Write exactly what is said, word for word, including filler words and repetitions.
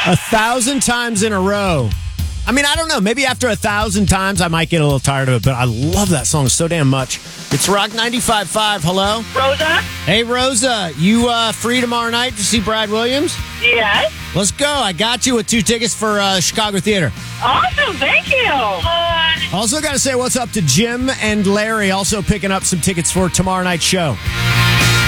A thousand times in a row. I mean, I don't know. Maybe after a thousand times, I might get a little tired of it, but I love that song so damn much. It's Rock ninety-five point five. Hello? Rosa? Hey, Rosa. You uh, free tomorrow night to see Brad Williams? Yes. Let's go. I got you with two tickets for uh, Chicago Theater. Awesome. Thank you. Also got to say what's up to Jim and Larry, also picking up some tickets for tomorrow night's show.